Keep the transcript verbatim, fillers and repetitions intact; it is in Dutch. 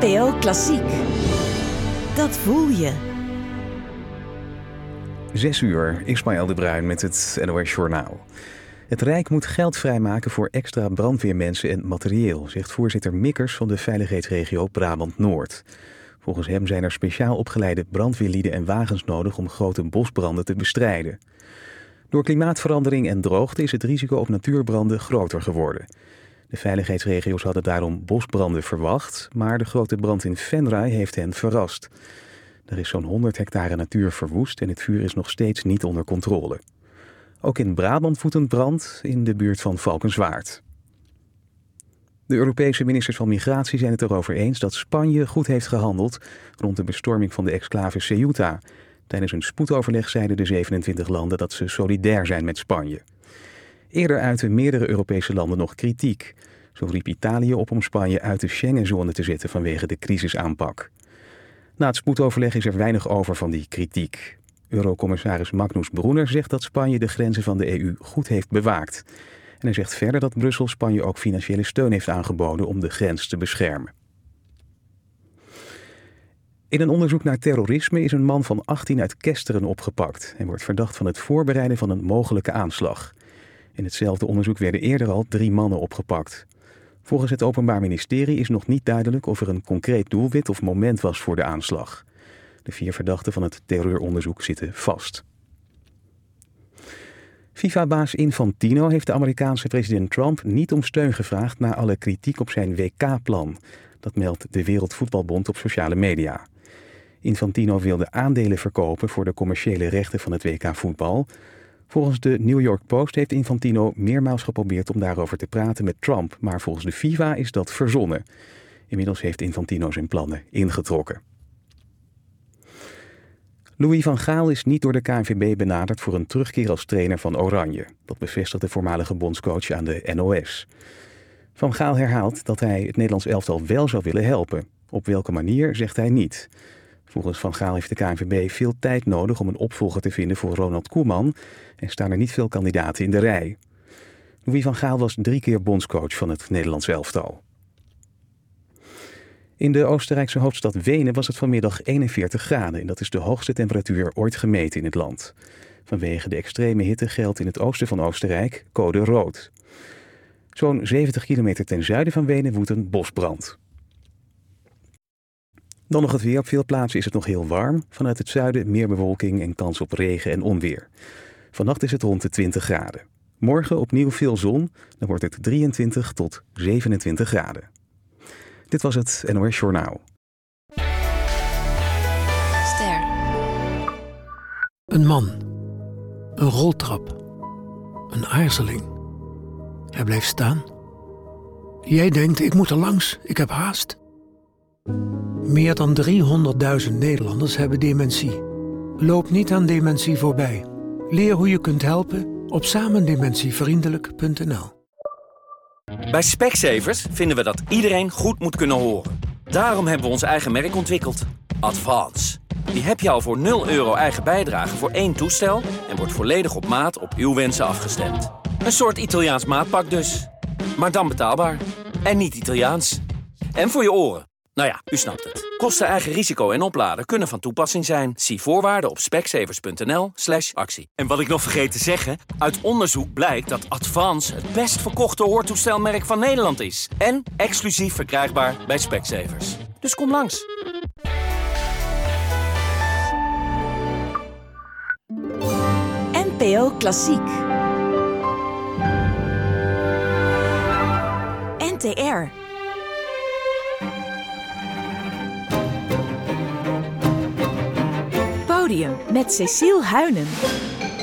N P O Klassiek. Dat voel je. Zes uur, Ismaël de Bruin met het N O S Journaal. Het Rijk moet geld vrijmaken voor extra brandweermensen en materieel, zegt voorzitter Mikkers van de veiligheidsregio Brabant-Noord. Volgens hem zijn er speciaal opgeleide brandweerlieden en wagens nodig om grote bosbranden te bestrijden. Door klimaatverandering en droogte is het risico op natuurbranden groter geworden. De veiligheidsregio's hadden daarom bosbranden verwacht, maar de grote brand in Venray heeft hen verrast. Er is zo'n honderd hectare natuur verwoest en het vuur is nog steeds niet onder controle. Ook in Brabant woedt een brand in de buurt van Valkenswaard. De Europese ministers van Migratie zijn het erover eens dat Spanje goed heeft gehandeld rond de bestorming van de exclave Ceuta. Tijdens een spoedoverleg zeiden de zevenentwintig landen dat ze solidair zijn met Spanje. Eerder uiten meerdere Europese landen nog kritiek. Zo riep Italië op om Spanje uit de Schengenzone te zetten vanwege de crisisaanpak. Na het spoedoverleg is er weinig over van die kritiek. Eurocommissaris Magnus Brunner zegt dat Spanje de grenzen van de E U goed heeft bewaakt. En hij zegt verder dat Brussel Spanje ook financiële steun heeft aangeboden om de grens te beschermen. In een onderzoek naar terrorisme is een man van achttien uit Kesteren opgepakt. Hij wordt verdacht van het voorbereiden van een mogelijke aanslag. In hetzelfde onderzoek werden eerder al drie mannen opgepakt. Volgens het Openbaar Ministerie is nog niet duidelijk of er een concreet doelwit of moment was voor de aanslag. De vier verdachten van het terreuronderzoek zitten vast. FIFA-baas Infantino heeft de Amerikaanse president Trump niet om steun gevraagd na alle kritiek op zijn W K-plan. Dat meldt de Wereldvoetbalbond op sociale media. Infantino wilde aandelen verkopen voor de commerciële rechten van het W K-voetbal. Volgens de New York Post heeft Infantino meermaals geprobeerd om daarover te praten met Trump, maar volgens de FIFA is dat verzonnen. Inmiddels heeft Infantino zijn plannen ingetrokken. Louis van Gaal is niet door de K N V B benaderd voor een terugkeer als trainer van Oranje. Dat bevestigt de voormalige bondscoach aan de N O S. Van Gaal herhaalt dat hij het Nederlands elftal wel zou willen helpen. Op welke manier zegt hij niet. Volgens Van Gaal heeft de K N V B veel tijd nodig om een opvolger te vinden voor Ronald Koeman en staan er niet veel kandidaten in de rij. Louis van Gaal was drie keer bondscoach van het Nederlands elftal. In de Oostenrijkse hoofdstad Wenen was het vanmiddag eenenveertig graden en dat is de hoogste temperatuur ooit gemeten in het land. Vanwege de extreme hitte geldt in het oosten van Oostenrijk code rood. Zo'n zeventig kilometer ten zuiden van Wenen woedt een bosbrand. Dan nog het weer. Op veel plaatsen is het nog heel warm. Vanuit het zuiden meer bewolking en kans op regen en onweer. Vannacht is het rond de twintig graden. Morgen opnieuw veel zon. Dan wordt het drieëntwintig tot zevenentwintig graden. Dit was het N O S Journaal. Ster. Een man. Een roltrap. Een aarzeling. Hij blijft staan. Jij denkt, ik moet er langs, ik heb haast. Meer dan driehonderdduizend Nederlanders hebben dementie. Loop niet aan dementie voorbij. Leer hoe je kunt helpen op samendementievriendelijk punt n l. Bij Specsavers vinden we dat iedereen goed moet kunnen horen. Daarom hebben we ons eigen merk ontwikkeld. Advance. Die heb je al voor nul euro eigen bijdrage voor één toestel en wordt volledig op maat op uw wensen afgestemd. Een soort Italiaans maatpak dus. Maar dan betaalbaar. En niet Italiaans. En voor je oren. Nou ja, u snapt het. Kosten, eigen risico en opladen kunnen van toepassing zijn. Zie voorwaarden op specsavers punt n l slash actie. En wat ik nog vergeet te zeggen, uit onderzoek blijkt dat Advance het best verkochte hoortoestelmerk van Nederland is. En exclusief verkrijgbaar bij Specsavers. Dus kom langs. N P O Klassiek. N T R. Podium met Cecile Huynen.